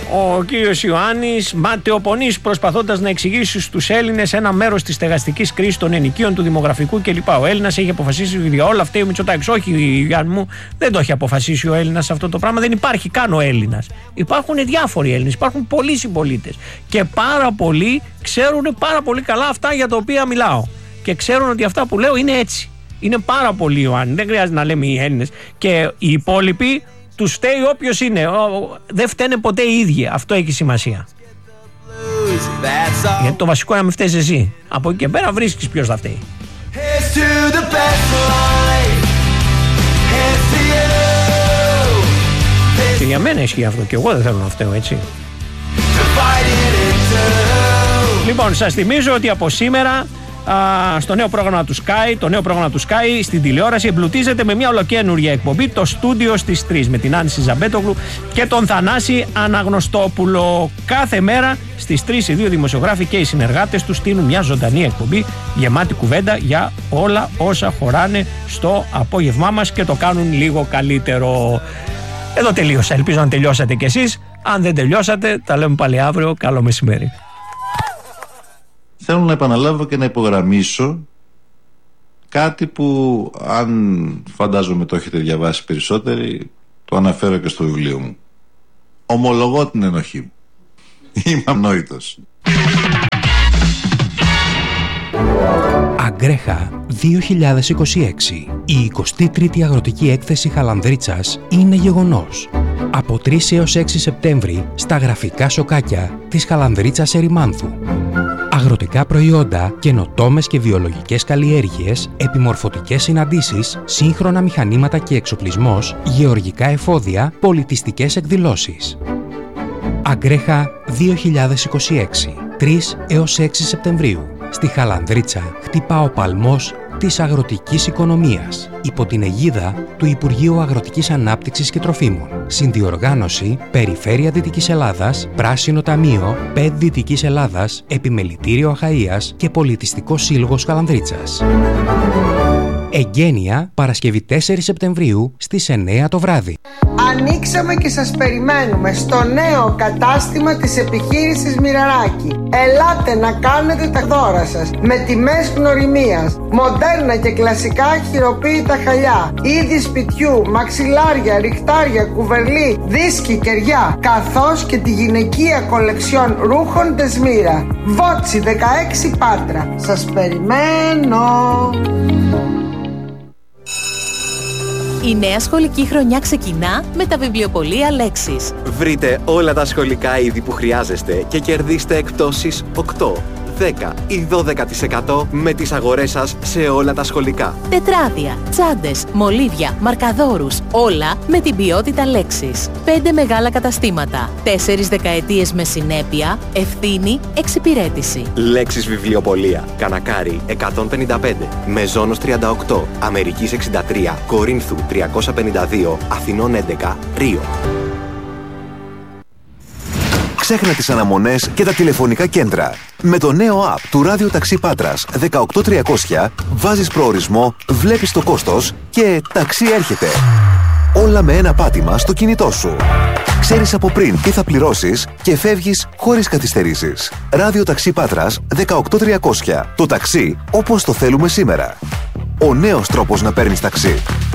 ο κύριος Ιωάννης ματαιοπονείς προσπαθώντας να εξηγήσει στους Έλληνες ένα μέρος της στεγαστικής κρίσης των ενοικίων, του δημογραφικού κλπ. Ο Έλληνας έχει αποφασίσει για όλα αυτά ο Μητσοτάκης. Όχι, Γιάννη μου, δεν το έχει αποφασίσει ο Έλληνας αυτό το πράγμα. Δεν υπάρχει καν ο Έλληνας. Υπάρχουν διάφοροι Έλληνες, υπάρχουν πολλοί συμπολίτες. Και πάρα πολλοί ξέρουν πάρα πολύ καλά αυτά για τα οποία μιλάω. Και ξέρουν ότι αυτά που λέω είναι έτσι. Είναι πάρα πολύ Ιωάννη. Δεν χρειάζεται να λέμε οι Έλληνες. Και οι υπόλοιποι τους φταίει όποιος είναι. Δεν φταίνε ποτέ οι ίδιοι. Αυτό έχει σημασία. Γιατί το βασικό είναι να μην φταίεις εσύ. Από εκεί και πέρα βρίσκεις ποιος θα φταίει. Και για μένα ισχύει αυτό. Και εγώ δεν θέλω να φταίω, έτσι. Λοιπόν, σας θυμίζω ότι από σήμερα στο νέο πρόγραμμα του Sky, το νέο πρόγραμμα του Sky στην τηλεόραση εμπλουτίζεται με μια ολοκαίνουργια εκπομπή, το Στούντιο στις 3, με την Άνση Ζαμπέτογλου και τον Θανάση Αναγνωστόπουλο. Κάθε μέρα στις 3 οι δύο δημοσιογράφοι και οι συνεργάτες τους στείλουν μια ζωντανή εκπομπή γεμάτη κουβέντα για όλα όσα χωράνε στο απόγευμά μας και το κάνουν λίγο καλύτερο. Εδώ τελείωσα. Ελπίζω να τελειώσατε κι εσείς. Αν δεν τελειώσατε, τα λέμε πάλι αύριο. Καλό μεσημέρι. Θέλω να επαναλάβω και να υπογραμμίσω κάτι που, αν φαντάζομαι το έχετε διαβάσει περισσότεροι, το αναφέρω και στο βιβλίο μου. Ομολογώ την ενοχή μου. Είμαι ανόητος. Αγκρέχα 2026. Η 23η Αγροτική Έκθεση Χαλανδρίτσας είναι γεγονός. Από 3 έως 6 Σεπτέμβρη στα γραφικά σοκάκια της Χαλανδρίτσας Ερημάνθου. Αγροτικά προϊόντα, καινοτόμες και βιολογικές καλλιέργειες, επιμορφωτικές συναντήσεις, σύγχρονα μηχανήματα και εξοπλισμός, γεωργικά εφόδια, πολιτιστικές εκδηλώσεις. Αγκρέχα 2026. 3 έως 6 Σεπτεμβρίου. Στη Χαλανδρίτσα χτυπά ο παλμός της αγροτικής οικονομίας, υπό την αιγίδα του Υπουργείου Αγροτικής Ανάπτυξης και Τροφίμων. Συνδιοργάνωση Περιφέρεια Δυτικής Ελλάδας, Πράσινο Ταμείο, ΠΕΔ Δυτικής Ελλάδας, Επιμελητήριο Αχαΐας και Πολιτιστικό Σύλλογος Χαλανδρίτσας. Εγγένεια Παρασκευή 4 Σεπτεμβρίου στις 9 το βράδυ. Ανοίξαμε και σας περιμένουμε στο νέο κατάστημα της επιχείρησης Μοιραράκη. Ελάτε να κάνετε τα δώρα σας με τιμές γνωριμίας, μοντέρνα και κλασικά χειροποίητα χαλιά, είδη σπιτιού, μαξιλάρια, ριχτάρια, κουβερλί, δίσκοι, κεριά, καθώς και τη γυναικεία κολεξιόν ρούχων Τεσμύρα. Βότσι 16 Πάτρα. Σας περιμένω. Η νέα σχολική χρονιά ξεκινά με τα βιβλιοπωλεία Λέξης. Βρείτε όλα τα σχολικά είδη που χρειάζεστε και κερδίστε εκπτώσεις 8, 10 ή 12% με τις αγορές σας σε όλα τα σχολικά. Τετράδια, τσάντες, μολύβια, μαρκαδόρους, όλα με την ποιότητα Λέξης. 5 μεγάλα καταστήματα, 4 δεκαετίες με συνέπεια, ευθύνη, εξυπηρέτηση. Λέξης βιβλιοπωλεία. Κανακάρι 155, Μεζόνος 38, Αμερικής 63, Κορίνθου 352, Αθηνών 11, Ρίο. Ξέχνα τις αναμονές και τα τηλεφωνικά κέντρα. Με το νέο app του Ράδιο Ταξί Πάτρας 18300 βάζεις προορισμό, βλέπεις το κόστος και ταξί έρχεται. Όλα με ένα πάτημα στο κινητό σου. Ξέρεις από πριν τι θα πληρώσεις και φεύγεις χωρίς καθυστερήσεις. Ράδιο Ταξί Πάτρας 18300. Το ταξί όπως το θέλουμε σήμερα. Ο νέος τρόπος να παίρνεις ταξί.